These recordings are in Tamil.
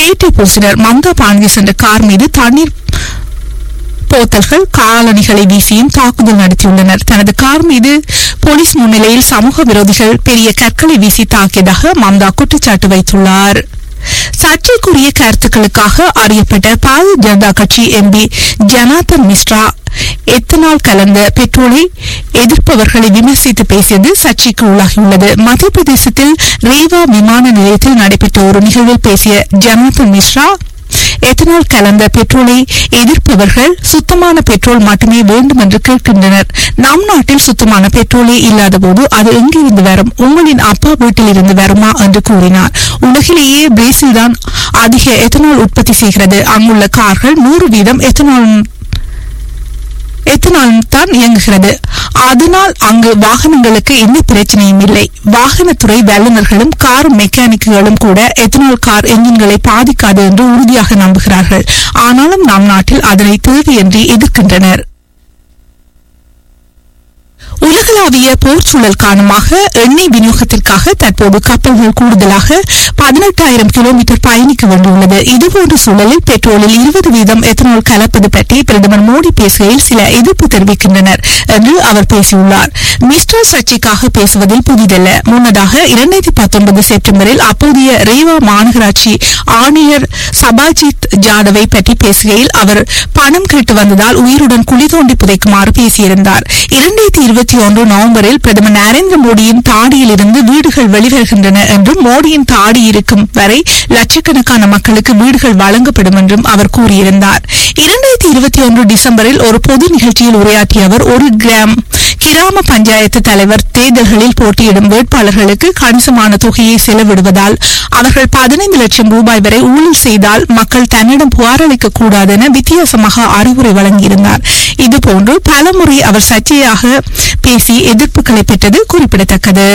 பெயிண்டை பூசினர். மம்தா பானர்ஜி சென்ற கார் மீது தண்ணீர் போத்தல்கள் காலணிகளை வீசியும் தாக்குதல் நடத்தியுள்ளனர். தனது கார் மீது போலீஸ் முன்னிலையில் சமூக விரோதிகள் பெரிய கற்களை வீசி தாக்கியதாக மம்தா குற்றச்சாட்டு வைத்துள்ளார். சர்ச்சைக்குரிய கருத்துக்களுக்காக அறியப்பட்ட பாரதிய ஜனதா கட்சி எம்பி ஜனார்தன் மிஸ்ரா எத்தனால் கலந்த பெட்ரோலை எதிர்ப்பவர்களை விமர்சித்து பேசியது சர்ச்சைக்கு உள்ளாகியுள்ளது. மத்திய பிரதேசத்தில் ரேவா விமான நிலையத்தில் நடைபெற்ற ஒரு நிகழ்வில் பேசிய ஜனார்தன் மிஸ்ரா எத்தனால் கலந்த பெட்ரோலை எதிர்ப்பவர்கள் சுத்தமான பெட்ரோல் மட்டுமே வேண்டும் என்று கேட்கின்றனர். நம் நாட்டில் சுத்தமான பெட்ரோலே இல்லாத போது அது எங்கிருந்து வரும்? உங்களின் அப்பா வீட்டில் இருந்து வருமா என்று கூறினார். உலகிலேயே பிரேசில் தான் அதிக எத்தனால் உற்பத்தி செய்கிறது. அங்குள்ள கார்கள் 100% எத்தனால் தான் இயங்குகிறது. அதனால் அங்கு வாகனங்களுக்கு எந்த பிரச்சனையும் இல்லை. வாகனத்துறை வல்லுநர்களும் கார் மெக்கானிக்குகளும் கூட எத்தனால் கார் என்ஜின்களை பாதிக்காது என்று உறுதியாக நம்புகிறார்கள். ஆனாலும் நம் நாட்டில் அதனை தேவையின்றி எதிர்க்கின்றனர். உலகளாவிய போர் சூழல் காரணமாக எண்ணெய் விநியோகத்திற்காக தற்போது கப்பல்கள் கூடுதலாக 18,000 கிலோமீட்டர் பயணிக்க வேண்டியுள்ளது. இதுபோன்ற சூழலில் பெட்ரோலில் 20% எத்தனால் கலப்பது பற்றி பிரதமர் மோடி பேசுகையில் சில எதிர்ப்பு தெரிவிக்கின்றனர் என்று அவர் பேசியுள்ளார். மிஸ்டர் சர்ச்சைக்காக பேசுவதில் புதிதல்ல. முன்னதாக 2019 செப்டம்பரில் அப்போதைய ரேவா மாநகராட்சி ஆணையர் சபாஜித் ஜாதவை பற்றி பேசுகையில் அவர் பணம் கேட்டு வந்ததால் உயிருடன் குழி தோண்டி புதைக்குமாறு பேசியிருந்தார். 2021 நவம்பரில் பிரதமர் நரேந்திர மோடியின் தாடியில் இருந்து வீடுகள் வெளிவருகின்றன என்றும் மோடியின் தாடி இருக்கும் வரை லட்சக்கணக்கான மக்களுக்கு வீடுகள் வழங்கப்படும் என்றும் அவர் கூறியிருந்தார். 2021 டிசம்பரில் ஒரு பொது நிகழ்ச்சியில் உரையாற்றிய அவர் ஒரு கிராம பஞ்சாயத்து தலைவர் தேர்தல்களில் போட்டியிடும் வேட்பாளர்களுக்கு கணிசமான தொகையை செலவிடுவதால் அவர்கள் 15 லட்சம் ரூபாய் வரை ஊழல் செய்தால் மக்கள் தன்னிடம் புகாரளிக்க கூடாது என வித்தியாசமாக அறிவுரை வழங்கியிருந்தார். இதுபோன்று பலமுறை அவர் சர்ச்சையாக பேசி எதிர்ப்புகளை பெற்றது குறிப்பிடத்தக்கது.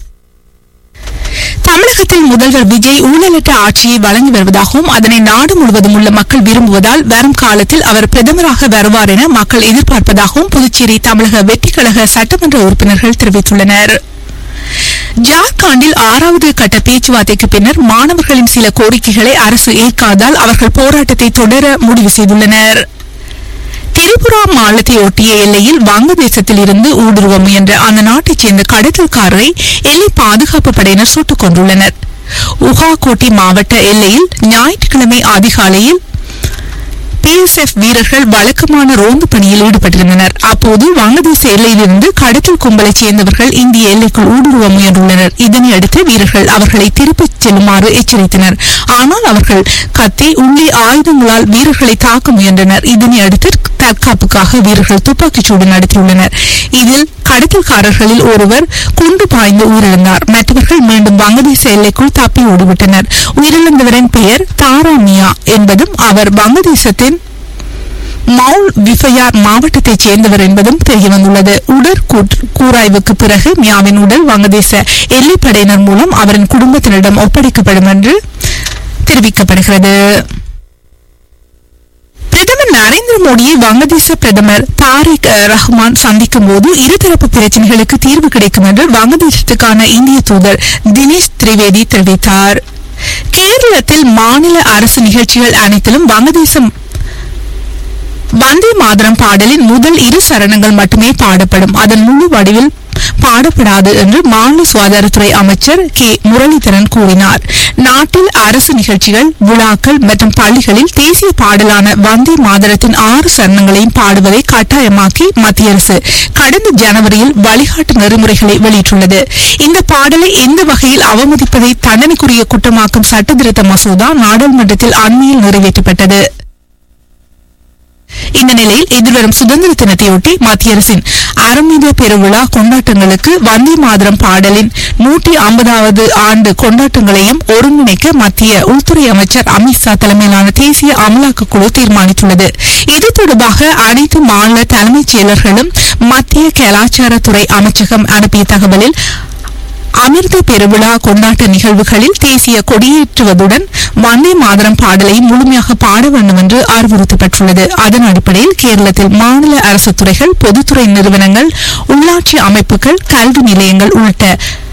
தமிழகத்தில் முதல்வர் விஜய் ஊழலற்ற ஆட்சியை வழங்கி வருவதாகவும் அதனை நாடு முழுவதும் உள்ள மக்கள் விரும்புவதால் வரும் காலத்தில் அவர் பிரதமராக வருவார் என மக்கள் எதிர்பார்ப்பதாகவும் புதுச்சேரி தமிழக வெற்றிக் கழக சட்டமன்ற உறுப்பினர்கள் தெரிவித்துள்ளனர். ஜார்க்கண்டில் 6வது கட்ட பேச்சுவார்த்தைக்கு பின்னர் மாணவர்களின் சில கோரிக்கைகளை அரசு ஏற்காதால் அவர்கள் போராட்டத்தை தொடர முடிவு செய்துள்ளனர். திரிபுரா மாநிலத்தை ஒட்டிய எல்லையில் வங்கதேசத்தில் இருந்து ஊடுருவ முயன்ற அந்த நாட்டைச் சேர்ந்த கடத்தல்காரரை எல்லை பாதுகாப்பு படையினர் சுட்டுக் கொண்டுள்ளனர். உகாகோட்டி மாவட்ட எல்லையில் ஞாயிற்றுக்கிழமை அதிகாலையில் பிஎஸ்எஃப் வீரர்கள் வழக்கமான ரோந்து பணியில் ஈடுபட்டிருந்தனர். அப்போது வங்கதேச எல்லையிலிருந்து கடத்தல் கும்பலைச் சேர்ந்தவர்கள் இந்திய எல்லைக்குள் ஊடுருவ முயன்றுள்ளனர். இதனையடுத்து வீரர்கள் அவர்களை திருப்பிச் செல்லுமாறு எச்சரித்தனர். ஆனால் அவர்கள் கத்தி உள்ளே ஆயுதங்களால் வீரர்களை தாக்க முயன்றனர். இதனையடுத்து தற்காப்புக்காக வீரர்கள் துப்பாக்கிச்சூடு நடத்தியுள்ளனர். இதில் கடத்தல்காரர்களில் ஒருவர் குண்டு பாய்ந்து உயிரிழந்தார். மற்றவர்கள் மீண்டும் வங்கதேச எல்லைக்குள் தப்பி ஓடிவிட்டனர். உயிரிழந்தவரின் பெயர் தாராமியா என்பதும் அவர் வங்கதேசத்தின் மவுல் விஃபயார் மாவட்டத்தைச் சேர்ந்தவர் என்பதும் தெரியவந்துள்ளது. உடற்கூராய்வுக்கு பிறகு மியாவின் உடல் வங்கதேச எல்லைப்படையினர் மூலம் அவரின் குடும்பத்தினரிடம் ஒப்படைக்கப்படும் என்று தெரிவிக்கப்படுகிறது. பிரதமர் நரேந்திர மோடியை வங்கதேச பிரதமர் தாரிக் ரஹ்மான் சந்திக்கும் போது இருதரப்பு பிரச்சினைகளுக்கு தீர்வு கிடைக்கும் என்று வங்கதேசத்துக்கான இந்திய தூதர் தினேஷ் திரிவேதி தெரிவித்தார். கேரளத்தில் மாநில அரசு நிகழ்ச்சிகள் அனைத்திலும் வங்கதேசம் வந்தே மாதரம் பாடலின் முதல் 2 சரணங்கள் மட்டுமே பாடப்படும். அதன் முழு வடிவில் பாடப்படாது என்று மாநில சுகாதாரத்துறை அமைச்சர் கே முரளிதரன் கூறினார். நாட்டில் அரசு நிகழ்ச்சிகள், விழாக்கள் மற்றும் பள்ளிகளில் தேசிய பாடலான வந்தே மாதரத்தின் 6 சரணங்களையும் பாடுவதை கட்டாயமாக்கி மத்திய அரசு கடந்த ஜனவரியில் வழிகாட்டு நெறிமுறைகளை வெளியிட்டுள்ளது. இந்த பாடலை எந்த வகையில் அவமதிப்பதை தண்டனைக்குரிய குற்றமாக்கும் சட்டத்திருத்த மசோதா நாடாளுமன்றத்தில் அண்மையில் நிறைவேற்றப்பட்டது. இந்த நிலையில் எதிர்வரும் சுதந்திர தினத்தையொட்டி மத்திய அரசின் அறமீத பெருவிழா கொண்டாட்டங்களுக்கு வந்தே மாதரம் பாடலின் 150வது ஆண்டு கொண்டாட்டங்களையும் ஒருங்கிணைக்க மத்திய உள்துறை அமைச்சர் அமித்ஷா தலைமையிலான தேசிய அமலாக்க குழு தீர்மானித்துள்ளது. இது தொடர்பாக அனைத்து மாநில தலைமைச் செயலர்களும் மத்திய கலாச்சாரத்துறை அமைச்சகம் அனுப்பிய தகவலில் அமிர்த பெருவிழா கொண்டாட்ட நிகழ்வுகளில் தேசிய கொடியேற்றுவதுடன் வந்தே மாதரம் பாடலை முழுமையாக பாட வேண்டும் என்று அறிவுறுத்தப்பட்டுள்ளது. அதன் அடிப்படையில் கேரளத்தில் மாநில அரசு துறைகள், பொதுத்துறை நிறுவனங்கள், உள்ளாட்சி அமைப்புகள், கல்வி நிலையங்கள் உள்ளிட்ட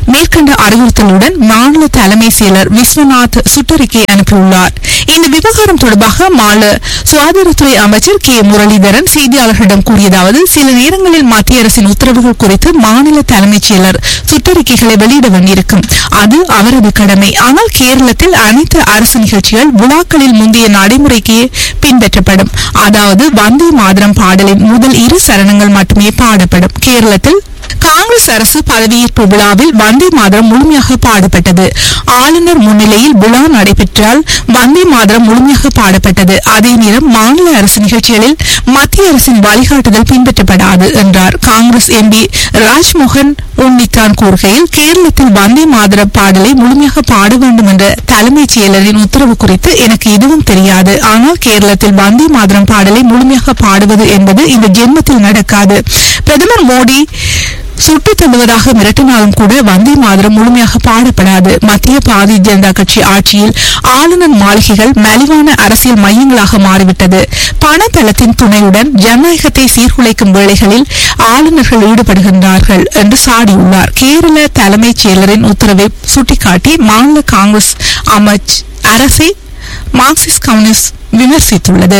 மேற்கண்ட அறிவுறுத்தலுடன் மாநில தலைமை செயலர் விஸ்வநாத் சுற்றறிக்கை அனுப்பியுள்ளார். இந்த விவகாரம் தொடர்பாக மாநில சுகாதாரத்துறை அமைச்சர் கே முரளிதரன் செய்தியாளர்களிடம் கூறியதாவது, சில நேரங்களில் மத்திய அரசின் உத்தரவுகள் குறித்து மாநில தலைமைச் செயலர் சுற்றறிக்கைகளை வெளியிட வேண்டியிருக்கும். அது அவரது கடமை. ஆனால் கேரளத்தில் அனைத்து அரசு நிகழ்ச்சிகள் விழாக்களில் முந்தைய நடைமுறைக்கு பின்பற்றப்படும். அதாவது வந்தே மாதரம் பாடலின் முதல் 2 சரணங்கள் மட்டுமே பாடப்படும். கேரளத்தில் காங்கிரஸ் அரசு பதவியேற்பு விழாவில் வந்தே மாதரம் முழுமையாக பாடப்பட்டது. ஆளுநர் முன்னிலையில் விழா நடைபெற்றால் வந்தே மாதரம் முழுமையாக பாடப்பட்டது. அதே நேரம் மாநில அரசு நிகழ்ச்சிகளில் மத்திய அரசின் வழிகாட்டுதல் பின்பற்றப்படாது என்றார். காங்கிரஸ் எம்பி ராஜ்மோகன் உன்னித்தான் கூறுகையில், கேரளத்தில் வந்தே மாதரம் பாடலை முழுமையாக பாட வேண்டும் என்ற தலைமைச் செயலரின் உத்தரவு குறித்து எனக்கு எதுவும் தெரியாது. ஆனால் கேரளத்தில் வந்தே மாதரம் பாடலை முழுமையாக பாடுவது என்பது இந்த ஜென்மத்தில் நடக்காது. பிரதமர் மோடி சுட்டுத் தள்ளுவதாக மிரட்டினாலும் கூட வந்தே மாதரம் முழுமையாக பாடப்படாது. மத்திய பாரதிய ஜனதா கட்சி ஆட்சியில் ஆளுநர் மாளிகைகள் மலிவான அரசியல் மையங்களாக மாறிவிட்டது. பணபலத்தின் துணையுடன் ஜனநாயகத்தை சீர்குலைக்கும் வேளைகளில் ஆளுநர்கள் ஈடுபடுகின்றார்கள் என்று சாடியுள்ளார். கேரள தலைமைச் செயலரின் உத்தரவை சுட்டிக்காட்டி மாநில காங்கிரஸ் அரசை Marxist communist விமர்சித்துள்ளது.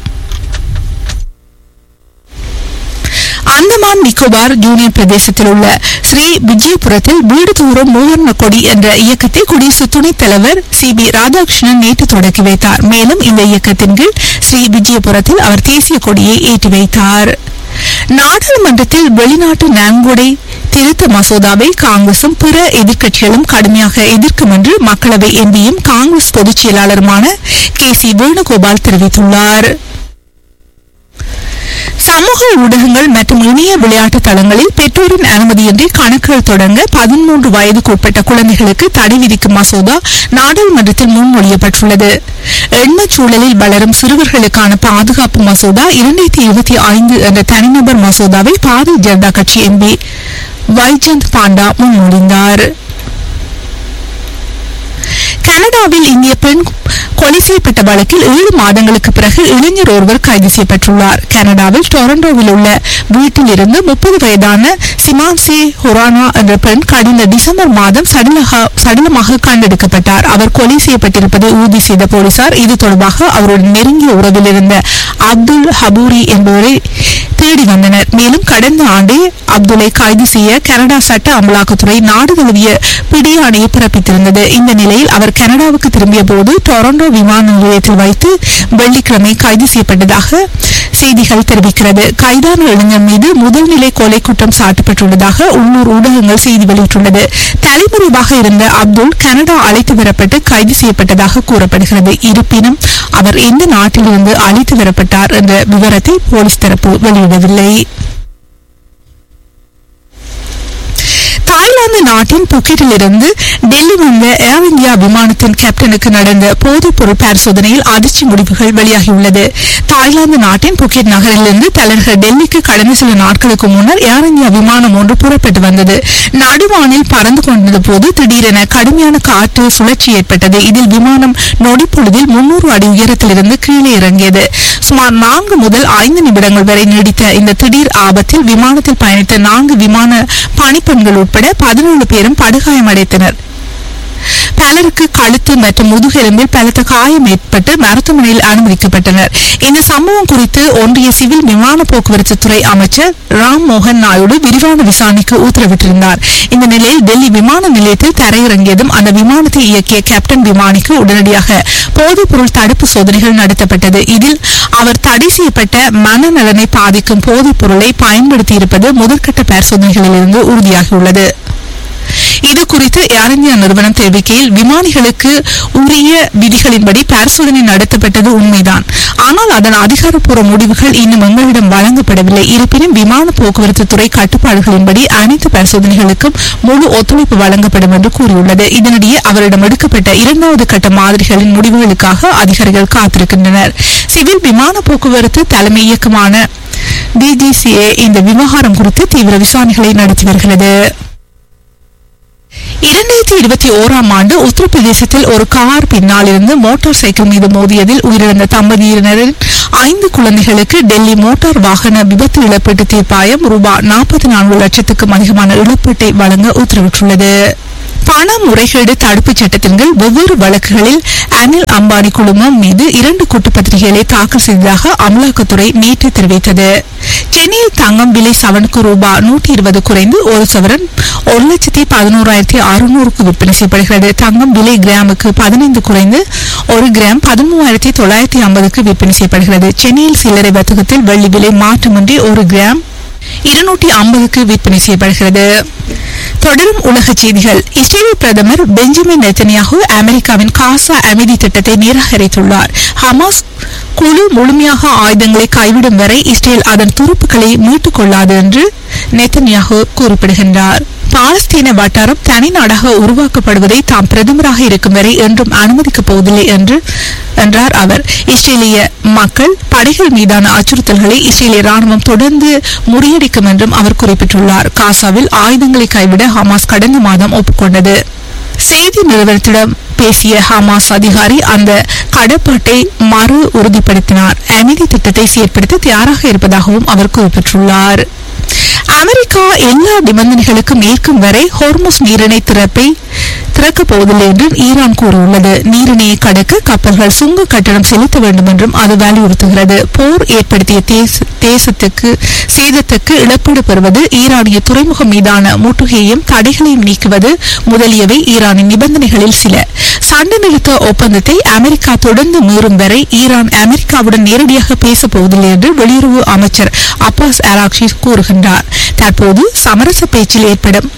Andaman Nicobar union பிரதேசத்தில் உள்ள ஸ்ரீ விஜயபுரத்தில் வீடு தோறும் மூவர்ண கொடி என்ற இயக்கத்தை குடியரசு துணைத் தலைவர் CB ராதாகிருஷ்ணன் நேற்று தொடக்கி வைத்தார். மேலும் இந்த இயக்கத்தின் கீழ் ஸ்ரீ விஜயபுரத்தில் அவர் தேசிய கொடியை ஏற்றி வைத்தார். நாடாளுமன்றத்தில் வெளிநாட்டு நன்கொடை திருத்த மசோதாவை காங்கிரசும் பிற எதிர்க்கட்சிகளும் கடுமையாக எதிர்க்கும் என்று மக்களவை எம்பியும் காங்கிரஸ் பொதுச் செயலாளருமான KC வேணுகோபால் தெரிவித்துள்ளார். சமூக ஊடகங்கள் மற்றும் இணைய விளையாட்டு தளங்களில் பெற்றோரின் அனுமதியின்றி கணக்குகள் தொடங்க 13 வயதுக்குட்பட்ட குழந்தைகளுக்கு தடை விதிக்கும் மசோதா நாடாளுமன்றத்தில் முன்மொழியப்பட்டுள்ளது. எண்மச் சூழலில் வளரும் சிறுவர்களுக்கான பாதுகாப்பு மசோதா 2025 என்ற தனிநபர் மசோதாவை பாரதிய ஜனதா கட்சி எம்பி வைஜந்த் பாண்டா முன்மொழிந்தார். கனடாவில் இந்திய பெண் கொலை செய்யப்பட்ட வழக்கில் 7 மாதங்களுக்கு பிறகு இளைஞர் ஒருவர் கைது செய்யப்பட்டுள்ளார். கனடாவில் டொரண்டோவில் உள்ள வீட்டில் இருந்து 30 வயதான சிமான்சி ஹொரானா என்ற பெண் கடந்த டிசம்பர் மாதம் சடலமாக கண்டெடுக்கப்பட்டார். அவர் கொலை செய்யப்பட்டிருப்பதை உறுதி செய்த போலீசார் இது தொடர்பாக அவருடன் நெருங்கிய உறவில் இருந்த அப்துல் ஹபூரி என்பவரை தேடி வந்தனர். மேலும் கடந்த ஆண்டே அப்துல்லை கைது செய்ய கனடா சட்ட அமலாக்கத்துறை நாடு தழுவிய பிடியாணையை பிறப்பித்திருந்தது. இந்த நிலையில் அவர் கனடாவுக்கு திரும்பிய போது டொரண்டோ விமான நிலையத்தில் வைத்து வெள்ளிக்கிழமை கைது செய்யப்பட்டதாக செய்திகள் தெரிவிக்கிறது. கைதான இளைஞர் மீது முதல்நிலை கொலை குற்றம் சாட்டப்பட்டுள்ளதாக உள்ளூர் ஊடகங்கள் செய்தி வெளியிட்டுள்ளது. தலைமறைவாக இருந்த அப்துல் கனடா அழைத்து வரப்பட்டு கைது செய்யப்பட்டதாக கூறப்படுகிறது. இருப்பினும் அவர் எந்த நாட்டிலிருந்து அழைத்து வரப்பட்டார் என்ற விவரத்தை போலீஸ் தரப்பு வெளியிடவில்லை. தாய்லாந்து நாட்டின் புக்கெட்டில் இருந்து டெல்லி வந்த ஏர் இந்தியா விமானத்தின் கேப்டனுக்கு நடந்த போதைப் பொருள் பரிசோதனையில் அதிர்ச்சி முடிவுகள் வெளியாகியுள்ளது. தாய்லாந்து நாட்டின் புக்கெட் நகரிலிருந்து தலைநகர் டெல்லிக்கு கடந்த சில நாட்களுக்கு முன்னர் ஏர் இந்தியா விமானம் ஒன்று புறப்பட்டு வந்தது. நடுவானில் பறந்து கொண்டிருந்த போது திடீரென கடுமையான காற்று சுழற்சி ஏற்பட்டது. இதில் விமானம் நொடிப்பொழுதில் 300 அடி உயரத்திலிருந்து கீழே இறங்கியது. சுமார் 4 முதல் 5 நிமிடங்கள் வரை நீடித்த இந்த திடீர் ஆபத்தில் விமானத்தில் பயணித்த 4 விமான பணிப்பெண்கள் உட்பட 17 பேரும் படுகாயமடைந்தனர். பலருக்கு கழுத்து மற்றும் முதுகெலும்பில் பலத்த காயம் ஏற்பட்டு மருத்துவமனையில் அனுமதிக்கப்பட்டனர். இந்த சம்பவம் குறித்து ஒன்றிய சிவில் விமான போக்குவரத்து துறை அமைச்சர் ராம் மோகன் நாயுடு விரிவான விசாரணைக்கு உத்தரவிட்டிருந்தார். இந்த நிலையில் டெல்லி விமான நிலையத்தில் தரையிறங்கியதும் அந்த விமானத்தை இயக்கிய கேப்டன் விமானிக்கு உடனடியாக போதைப்பொருள் தடுப்பு சோதனைகள் நடத்தப்பட்டது. இதில் அவர் தடை செய்யப்பட்ட மனநலனை பாதிக்கும் போதைப் பொருளை பயன்படுத்தியிருப்பது முதற்கட்ட பரிசோதனைகளிலிருந்து உறுதியாகியுள்ளது. இது குறித்து ஏர் இந்தியா நிறுவனம் தெரிவிக்கையில், விமானிகளுக்கு உரிய விதிகளின்படி பரிசோதனை நடத்தப்பட்டது உண்மைதான். ஆனால் அதன் அதிகாரப்பூர்வ முடிவுகள் இன்னும் எங்களிடம் வழங்கப்படவில்லை. இருப்பினும் விமான போக்குவரத்து துறை கட்டுப்பாடுகளின்படி அனைத்து பரிசோதனைகளுக்கும் முழு ஒத்துழைப்பு வழங்கப்படும் என்று கூறியுள்ளது. இதனிடையே அவரிடம் எடுக்கப்பட்ட 2வது கட்ட மாதிரிகளின் முடிவுகளுக்காக அதிகாரிகள் காத்திருக்கின்றனர். சிவில் விமான போக்குவரத்து தலைமை இயக்கமான DGCA இந்த விவகாரம் குறித்து தீவிர விசாரணைகளை நடத்தி வருகிறது. 2021ஆம் ஆண்டு உத்தரப்பிரதேசத்தில் ஒரு கார் பின்னால் இருந்து மோட்டார் சைக்கிள் மீது மோதியதில் உயிரிழந்த தம்பதியினரின் 5 குழந்தைகளுக்கு டெல்லி மோட்டார் வாகன விபத்து இழப்பீட்டு தீர்ப்பாயம் ரூபாய் 44 லட்சத்துக்கும் அதிகமான இழப்பீட்டை வழங்க உத்தரவிட்டுள்ளது. பண முறைகேடு தடுப்புச் சட்டத்தின் கீழ் வெவ்வேறு வழக்குகளில் அனில் அம்பானி குழுமம் மீது 2 குற்றப்பத்திரிகைகளை தாக்கல் செய்ததாக அமலாக்கத்துறை நேற்று தெரிவித்தது. சென்னையில் தங்கம் விலை சவரனுக்கு ரூபாய் 120 குறைந்து ஒரு சவரன் 1,11,600 விற்பனை செய்யப்படுகிறது. தங்கம் விலை கிராமுக்கு 15 குறைந்து ஒரு கிராம் 13,950 விற்பனை செய்யப்படுகிறது. சென்னையில் சில்லறை வர்த்தகத்தில் வெள்ளி விலை மாற்றமின்றி ஒரு கிராம் 250 விற்பனை செய்யப்படுகிறது. தொடரும் உலக செய்திகள். இஸ்ரேல் பிரதமர் பெஞ்சமின் நெத்தன்யாகு அமெரிக்காவின் காசா அமைதி திட்டத்தை நிராகரித்துள்ளார். ஹமாஸ் குழு முழுமையாக ஆயுதங்களை கைவிடும் வரை இஸ்ரேல் அதன் துருப்புக்களை மீட்டுக் கொள்ளாது என்று நெத்தன்யாகு குறிப்பிடுகின்றார். பாலஸ்தீன வட்டாரம் தனி நாடாக உருவாக்கப்படுவதை தாம் பிரதமராக இருக்கும் வரை என்றும் அனுமதிக்கப் போவதில்லை என்றார் அவர். இஸ்ரேலிய மக்கள் படைகள் மீதான அச்சுறுத்தல்களை இஸ்ரேலிய ராணுவம் தொடர்ந்து முறியடிக்கும் என்றும் அவர் குறிப்பிட்டுள்ளார். காசாவில் ஆயுதங்களை கைவிட ஹமாஸ் கடந்த மாதம் ஒப்புக்கொண்டது. செய்தி நிறுவனத்திடம் பேசிய ஹமாஸ் அதிகாரி அந்த கடப்பாட்டை மறு உறுதிப்படுத்தினார். அமைதி திட்டத்தை செயற்படுத்த தயாராக இருப்பதாகவும் அவர் குறிப்பிட்டுள்ளார். அமெரிக்கா எல்லா நிபந்தனைகளுக்கும் ஏற்கும் வரை ஹோர்முஸ் நீரிணை திறக்கப் போவதில்லை என்றும் ஈரான் கூறியுள்ளது. நீரிணையை கடக்க கப்பல்கள் சுங்க கட்டணம் செலுத்த வேண்டும் என்றும் அது வலியுறுத்துகிறது. போர் ஏற்படுத்திய சேதத்துக்கு இழப்பீடு பெறுவது, ஈரானிய துறைமுகம் மீதான முற்றுகையையும் தடைகளையும் நீக்குவது முதலியவை ஈரானின் நிபந்தனைகளில் சில. சண்டை நிறுத்த ஒப்பந்தத்தை அமெரிக்கா தொடர்ந்து மீறும் வரை ஈரான் அமெரிக்காவுடன் நேரடியாக பேசப் போவதில்லை என்று வெளியுறவு அமைச்சர் அப்பாஸ் அராக்சி கூறுகின்றார். தற்போது சமரச பேச்சில்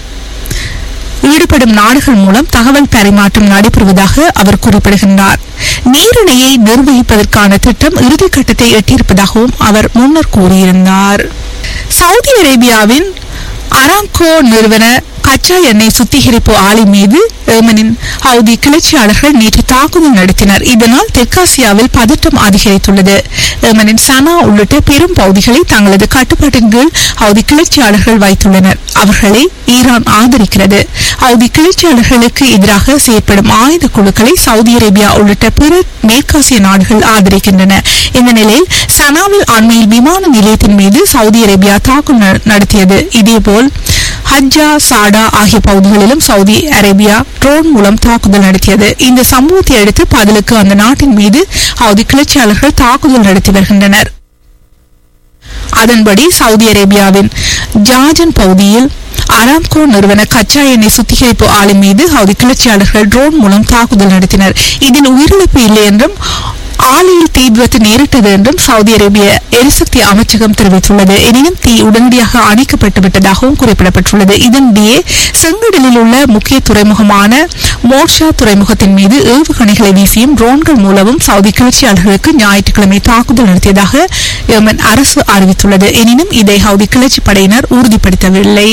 ஈடுபடும் நாடுகள் மூலம் தகவல் பரிமாற்றம் நடைபெறுவதாக அவர் குறிப்பிடுகின்றார். நீரிணையை நிர்வகிப்பதற்கான திட்டம் இறுதிக்கட்டத்தை எட்டியிருப்பதாகவும் அவர் முன்னர் கூறியிருந்தார். சவுதி அரேபியாவின் அராம்கோ நிறுவன கச்சா எண்ணெய் சுத்திகரிப்பு ஆலை மீது ஏமனின் ஹவுதி கிளர்ச்சியாளர்கள் நேற்று தாக்குதல் நடத்தினர். இதனால் தெற்காசியாவில் பதட்டம் அதிகரித்துள்ளது. ஏமனின் சனா உள்ளிட்ட பெரும் பகுதிகளை தங்களது கட்டுப்பாட்டின் கீழ் ஹவுதி கிளர்ச்சியாளர்கள் வைத்துள்ளனர். அவர்களை ஈரான் ஆதரிக்கிறது. ஹவுதி கிளர்ச்சியாளர்களுக்கு எதிராக செயற்படும் ஆயுத குழுக்களை சவுதி அரேபியா உள்ளிட்ட பிற மேற்காசிய நாடுகள் ஆதரிக்கின்றன. இந்த நிலையில் சனாவில் அண்மையில் விமான நிலையத்தின் மீது சவுதி அரேபியா தாக்குதல் நடத்தியது. இதேபோல் ஹஜ்ஜா, சாடா ஆகிய பகுதிகளிலும் சவுதி அரேபியா ட்ரோன் மூலம் தாக்குதல் நடத்தியது. இந்த சம்பவத்தை அடுத்து பதிலுக்கு அந்த நாட்டின் மீது ஹவுதி கிளர்ச்சியாளர்கள் தாக்குதல் நடத்தி வருகின்றனர். அதன்படி சவுதி அரேபியாவின் ஜாஜன் பகுதியில் அராம்கோ நிறுவன கச்சா எண்ணெய் சுத்திகரிப்பு ஆலை மீது ஹவுதி கிளர்ச்சியாளர்கள் ட்ரோன் மூலம் தாக்குதல் நடத்தினர். இதில் உயிரிழப்பு இல்லை என்றும் ஆலையில் தீ விபத்து நேரிட்டது என்றும் சவுதி அரேபிய எரிசக்தி அமைச்சகம் தெரிவித்துள்ளது. எனினும் தீ உடனடியாக அணைக்கப்பட்டு விட்டதாகவும் குறிப்பிடப்பட்டுள்ளது. இதனிடையே செங்கடலில் உள்ள முக்கிய துறைமுகமான மோர்ஷா துறைமுகத்தின் மீது ஏவுகணைகளை வீசியும் ட்ரோன்கள் மூலமும் சவுதி கிளர்ச்சியாளர்களுக்கு ஞாயிற்றுக்கிழமை தாக்குதல் நடத்தியதாக யெமன் அரசு அறிவித்துள்ளது. எனினும் இதை ஹவுதி கிளர்ச்சி படையினர் உறுதிப்படுத்தவில்லை.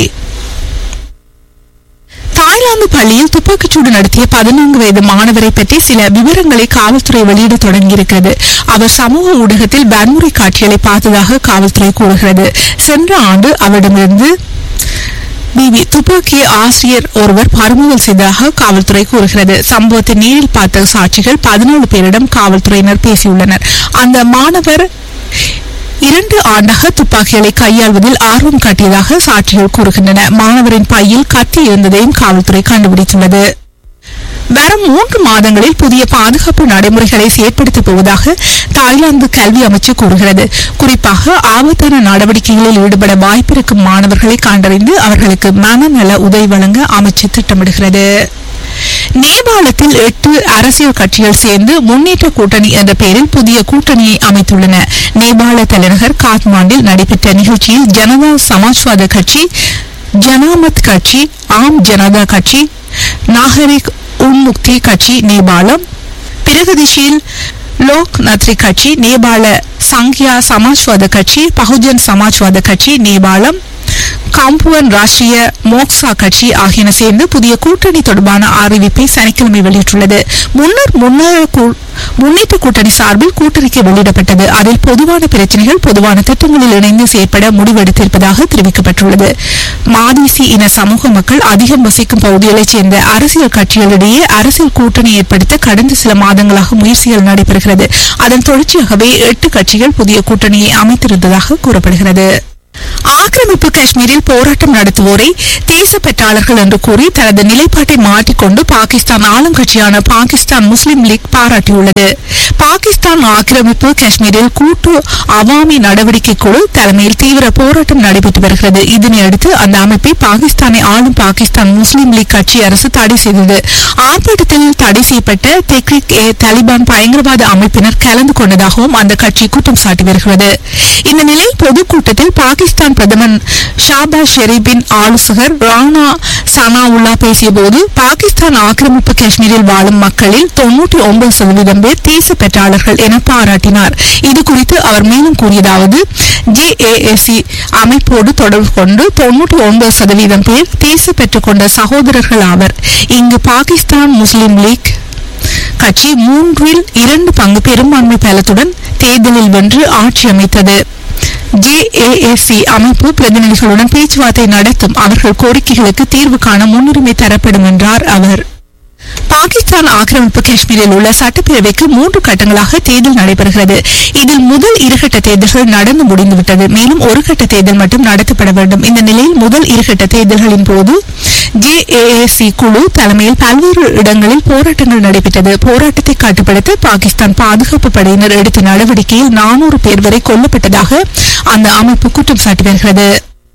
தாய்லாந்து பள்ளியில் துப்பாக்கிச்சூடு நடத்திய 14 வயது மாணவரை பற்றி சில விவரங்களை காவல்துறை வெளியிட தொடங்கியிருக்கிறது. அவர் சமூக ஊடகத்தில் வன்முறை காட்சிகளை பார்த்ததாக காவல்துறை கூறுகிறது. சென்ற ஆண்டு அவரிடமிருந்து துப்பாக்கியை ஆசிரியர் ஒருவர் பறிமுதல் செய்ததாக காவல்துறை கூறுகிறது. சம்பவத்தை நேரில் பார்த்த சாட்சிகள் 14 பேரிடம் காவல்துறையினர் பேசியுள்ளனர். அந்த மாணவர் 2 ஆண்டாக துப்பாக்கிகளை கையாள்வதில் ஆர்வம் காட்டியதாக சாட்சிகள் கூறுகின்றன. மாணவரின் பையில் கத்தி இருந்ததையும் காவல்துறை கண்டுபிடித்துள்ளது. வரும் 3 மாதங்களில் புதிய பாதுகாப்பு நடைமுறைகளை செயற்படுத்தப் போவதாக தாய்லாந்து கல்வி அமைச்சு கூறுகிறது. குறிப்பாக ஆபத்தான நடவடிக்கைகளில் ஈடுபட வாய்ப்பிருக்கும் மாணவர்களை கண்டறிந்து அவர்களுக்கு மனநல உதவி வழங்க அமைச்சு திட்டமிடுகிறது. நேபாளத்தில் 8 அரசியல் கட்சிகள் சேர்ந்து முன்னேற்ற கூட்டணி என்ற பெயரில் புதிய கூட்டணியை அமைத்துள்ளன. நேபாள தலைநகர் காத்மாண்டில் நடைபெற்ற நிகழ்ச்சியில் ஜனதா சமாஜ்வாத கட்சி, ஜனாமத் கட்சி, ஆம் ஜனதா கட்சி, நாகரிக் உன்முக்தி கட்சி நேபாளம், பிரகதிஷீல் லோக் நத்ரி கட்சி நேபாள, சங்கியா சமாஜ்வாத கட்சி, பகுஜன் சமாஜ்வாத கட்சி நேபாளம், காம்புவன் ராஷ்டிரிய மோக்சா கட்சி ஆகியன சேர்ந்து புதிய கூட்டணி தொடர்பான அறிவிப்பை சனிக்கிழமை வெளியிட்டுள்ளது. முன்னேற்ற கூட்டணி சார்பில் கூட்டறிக்கை வெளியிடப்பட்டது. அதில் பொதுவான பிரச்சனைகள், பொதுவான திட்டங்களில் இணைந்து செயற்பட முடிவெடுத்திருப்பதாக தெரிவிக்கப்பட்டுள்ளது. மாதேசி இன சமூக மக்கள் அதிகம் வசிக்கும் பகுதிகளைச் சேர்ந்த அரசியல் கட்சிகளிடையே அரசியல் கூட்டணி ஏற்படுத்த கடந்த சில மாதங்களாக முயற்சிகள் நடைபெறுகிறது. அதன் தொடர்ச்சியாகவே 8 கட்சிகள் புதிய கூட்டணியை அமைத்திருந்ததாக கூறப்படுகிறது. ஆக்கிரமிப்பு காஷ்மீரில் போராட்டம் நடத்துவோரை தேசப்பற்றாளர்கள் என்று கூறி தனது நிலைப்பாட்டை மாற்றிக்கொண்டு பாகிஸ்தான் ஆளும் கட்சியான பாகிஸ்தான் முஸ்லிம் லீக் பாராட்டியுள்ளது. பாகிஸ்தான் ஆக்கிரமிப்பு காஷ்மீரில் கூட்டு அவாமி நடவடிக்கை குழு தலைமையில் தீவிர போராட்டம் நடைபெற்று வருகிறது. இதனையடுத்து அந்த அமைப்பை பாகிஸ்தானை ஆளும் பாகிஸ்தான் முஸ்லிம் லீக் கட்சி அரசு தடை செய்தது. ஆர்ப்பாட்டத்தில் தடை செய்யப்பட்ட தெஹ்ரீக்-ஏ-தாலிபான் பயங்கரவாத அமைப்பினர் கலந்து கொண்டதாகவும் அந்த கட்சி குற்றம் சாட்டி வருகிறது. இந்த நிலையில் பொதுக்கூட்டத்தில் பாகிஸ்தான் பிரதமர் ஷாபாஸ் ஷெரீப்பின் ஆலோசகர் ரானா சனாவுல்லா பேசியபோது பாகிஸ்தான் ஆக்கிரமிப்பு காஷ்மீரில் வாழும் மக்களில் 99% பேர் தேசப்பற்றாளர்கள் என பாராட்டினார். இதுகுறித்து அவர் மேலும் கூறியதாவது, ஜேஏஎஸ்சி அமைப்போடு தொடர்பு கொண்டு 99% பேர் தேசப்பற்று கொண்ட சகோதரர்கள் ஆவர். இங்கு பாகிஸ்தான் முஸ்லிம் லீக் கட்சி 3/2 பங்கு பெரும்பான்மை பலத்துடன் தேர்தலில் வென்று ஆட்சி அமைத்தது. ஜேஏஎஸ்சி அமைப்பு பிரதிநிதிகளுடன் பேச்சுவார்த்தை நடத்தும். அவர்கள் கோரிக்கைகளுக்கு தீர்வு காண முன்னுரிமை தரப்படும் என்றார் அவர். பாகிஸ்தான் ஆக்கிரமிப்பு காஷ்மீரில் உள்ள சட்டப்பேரவைக்கு 3 கட்டங்களாக தேர்தல் நடைபெறுகிறது. இதில் முதல் 2 கட்ட தேர்தல்கள் நடந்து முடிந்துவிட்டது. மேலும் 1 கட்ட தேர்தல் மட்டும் நடத்தப்பட வேண்டும். இந்த நிலையில் முதல் 2 கட்ட தேர்தல்களின் போது ஜேஏஎஸ்சி குழு தலைமையில் பல்வேறு இடங்களில் போராட்டங்கள் நடைபெற்றது. போராட்டத்தை கட்டுப்படுத்த பாகிஸ்தான் பாதுகாப்பு படையினர் எடுத்த நடவடிக்கையில் 400 பேர் வரை கொல்லப்பட்டதாக அந்த அமைப்பு குற்றம் சாட்டி வருகிறது.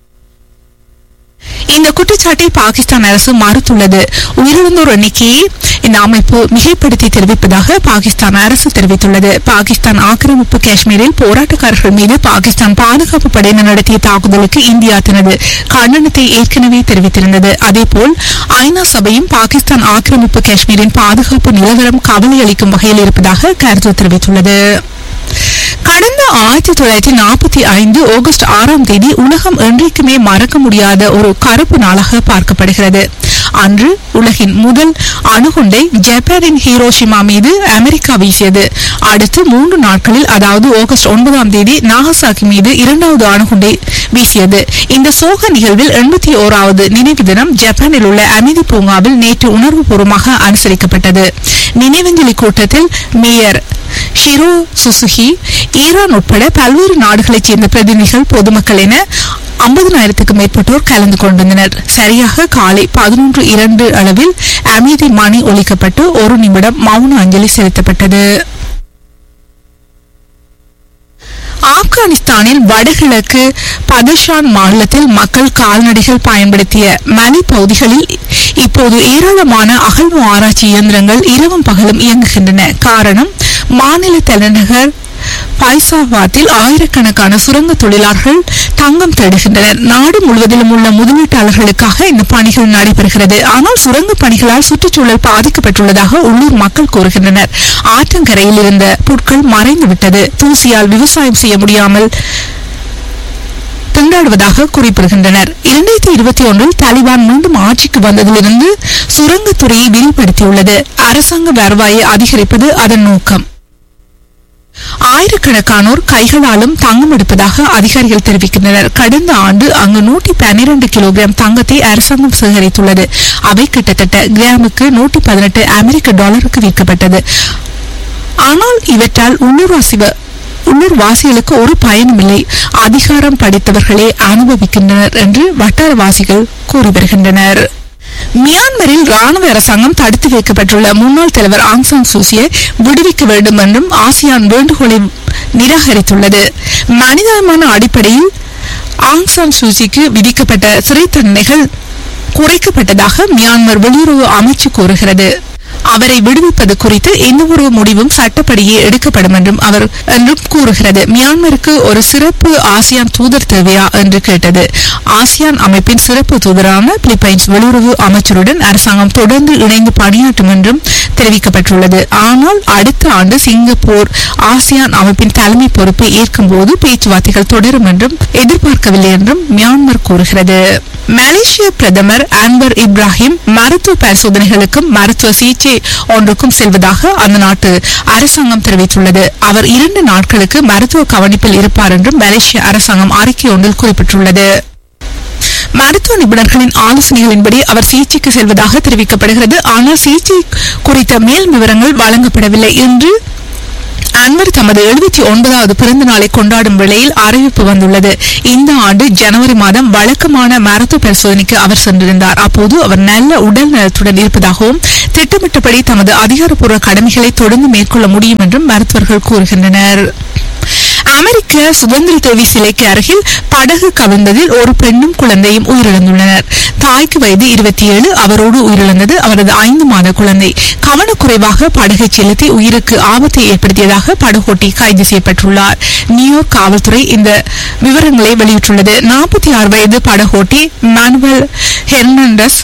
இந்த குற்றச்சாட்டை பாகிஸ்தான் அரசு மறுத்துள்ளது. உயிரிழந்தோர் எண்ணிக்கையை இந்த அமைப்பு மிகைப்படுத்தி தெரிவிப்பதாக பாகிஸ்தான் அரசு தெரிவித்துள்ளது. பாகிஸ்தான் ஆக்கிரமிப்பு காஷ்மீரில் போராட்டக்காரர்கள் மீது பாகிஸ்தான் பாதுகாப்பு படையினர் நடத்திய தாக்குதலுக்கு இந்தியா தனது கண்டனத்தை ஏற்கனவே தெரிவித்திருந்தது. அதேபோல் ஐநா சபையும் பாகிஸ்தான் ஆக்கிரமிப்பு காஷ்மீரின் பாதுகாப்பு நிலவரம் கவலை அளிக்கும் வகையில் இருப்பதாக கருத்து தெரிவித்துள்ளது. கடந்த 1945 ஆகஸ்ட் 6ஆம் தேதி உலகம் என்றைக்குமே மறக்க முடியாத ஒரு கருப்பு நாளாக பார்க்கப்படுகிறது. அன்று உலகின் முதல் அணுகுண்டை ஜப்பானின் ஹிரோஷிமா மீது அமெரிக்கா வீசியது. அடுத்து 3 நாட்களில், அதாவது ஆகஸ்ட் 9ஆம் தேதி நாகசாகி மீது 2வது அணுகுண்டை வீசியது. இந்த சோக நிகழ்வில் 81வது நினைவு தினம் ஜப்பானில் உள்ள அமைதி பூங்காவில் நேற்று உணர்வுபூர்வமாக அனுசரிக்கப்பட்டது. நினைவஞ்சலி கூட்டத்தில் மேயர் ஷிரோ சுசுகி, ஈரான் உட்பட பல்வேறு நாடுகளைச் சேர்ந்த பிரதிநிதிகள், பொதுமக்கள் என 50,000க்கும் மேற்பட்டோர் கலந்து கொண்டிருந்தனர். சரியாக காலை 11:02 அளவில் அமைதி மணி ஒலிக்கப்பட்டு 1 நிமிடம் மௌன அஞ்சலி செலுத்தப்பட்டது. ஆப்கானிஸ்தானில் வடகிழக்கு பதஷான் மாநிலத்தில் மக்கள் கால்நடைகள் பயன்படுத்திய மலை பகுதிகளில் இப்போது ஏராளமான அகழ்வு ஆராய்ச்சி இயந்திரங்கள் இரவும் பகலும் இயங்குகின்றன. காரணம், மாநில தலைநகர் பைசாபாத்தில் ஆயிரக்கணக்கான சுரங்க தொழிலாளர்கள் தங்கம் தேடுகின்றனர். நாடு முழுவதிலும் உள்ள முதலீட்டாளர்களுக்காக இந்த பணிகள் நடைபெறுகிறது. ஆனால் சுரங்க பணிகளால் சுற்றுச்சூழல் பாதிக்கப்பட்டுள்ளதாக உள்ளூர் மக்கள் கூறுகின்றனர். ஆற்றங்கரையில் இருந்த புற்கள் மறைந்துவிட்டது. தூசியால் விவசாயம் செய்ய முடியாமல் திண்டாடுவதாக குறிப்பிடுகின்றனர். 2021 தாலிபான் மீண்டும் ஆட்சிக்கு வந்ததிலிருந்து சுரங்கத்துறையை விரிவுபடுத்தியுள்ளது. அரசாங்க வருவாயை அதிகரிப்பது அதன் நோக்கம். ஆயிரக்கணக்கானோர் கைகளாலும் தங்கம் எடுப்பதாக அதிகாரிகள் தெரிவிக்கின்றனர். கடந்த ஆண்டு அங்கு 112 கிலோகிராம் தங்கத்தை அரசாங்கம் சேகரித்துள்ளது. அவை கிட்டத்தட்ட கிராமுக்கு 118 அமெரிக்க டாலருக்கு விற்கப்பட்டது. ஆனால் இவற்றால் உள்ளூர்வாசிகளுக்கு ஒரு பயனும் இல்லை. அதிகாரம் படித்தவர்களே அனுபவிக்கின்றனர் என்று வட்டாரவாசிகள் கூறி வருகின்றனர். மியான்மரில் ராணுவ அரசாங்கம் தடுத்து வைக்கப்பட்டுள்ள முன்னாள் தலைவர் ஆங் சான் சூசியை விடுவிக்க வேண்டும் என்றும் ஆசியான் வேண்டுகோளை நிராகரித்துள்ளது. மனிதாபிமான அடிப்படையில் ஆங் சான் சூசிக்கு விதிக்கப்பட்ட சிறை தண்டனைகள் குறைக்கப்பட்டதாக மியான்மர் வெளியுறவு அமைச்சு கூறுகிறது. அவரை விடுவிப்பது குறித்து எந்தவொரு முடிவும் சட்டப்படியே எடுக்கப்படும் என்றும் அவர் கூறுகிறது. மியான்மருக்கு ஒரு சிறப்பு ஆசியான் தூதர் தேவையா என்று கேட்டது. ஆசியான் அமைப்பின் சிறப்பு தூதரான பிலிப்பைன்ஸ் வெளியுறவு அமைச்சருடன் அரசாங்கம் தொடர்ந்து இணைந்து பணியாற்றும் என்றும் தெரிவிக்கப்பட்டுள்ளது. ஆனால் அடுத்த ஆண்டு சிங்கப்பூர் ஆசியான் அமைப்பின் தலைமை பொறுப்பை ஏற்கும் போது பேச்சுவார்த்தைகள் தொடரும் என்றும் எதிர்பார்க்கவில்லை என்றும் மியான்மர் கூறுகிறது. மலேசிய பிரதமர் அன்வர் இப்ராஹிம் மருத்துவ பரிசோதனைகளுக்கும் மருத்துவ சிகிச்சை ஒன்றுக்கும் செல்வதாக அந்த நாட்டு அரசாங்கம் தெரிவித்துள்ளது. அவர் 2 நாட்களுக்கு மருத்துவ கவனிப்பில் இருப்பார் என்றும் மலேசிய அரசாங்கம் அறிக்கை ஒன்றில் குறிப்பிட்டுள்ளது. மருத்துவ நிபுணர்களின் ஆலோசனைகளின்படி அவர் சிகிச்சைக்கு செல்வதாக தெரிவிக்கப்படுகிறது. ஆனால் சிகிச்சை குறித்த மேல் விவரங்கள் வழங்கப்படவில்லை என்று அன்வர் தமது 79வது பிறந்த நாளை கொண்டாடும் வேளையில் அறிவிப்பு வந்துள்ளது. இந்த ஆண்டு ஜனவரி மாதம் வழக்கமான மருத்துவ பரிசோதனைக்கு அவர் சென்றிருந்தார். அப்போது அவர் நல்ல உடல் நலத்துடன் இருப்பதாகவும் திட்டமிட்டபடி தமது அதிகாரப்பூர்வ கடமைகளை தொடர்ந்து மேற்கொள்ள முடியும் என்றும் மருத்துவர்கள் கூறுகின்றனர். அமெரிக்க சுதந்திர தேவி சிலைக்கு அருகில் படகு கவிழ்ந்ததில் ஒரு பெண்ணும் குழந்தையும் உயிரிழந்துள்ளனர். தாய்க்கு வயது 27, அவரோடு உயிரிழந்தது அவரது 5 மாத குழந்தை. கவனக்குறைவாக படகை செலுத்தி உயிருக்கு ஆபத்தை ஏற்படுத்தியதாக படகோட்டி கைது செய்யப்பட்டுள்ளார். நியூயார்க் காவல்துறை இந்த விவரங்களை வெளியிட்டுள்ளது. 46 வயது படகோட்டி மானுவல் ஹெர்னாண்டஸ்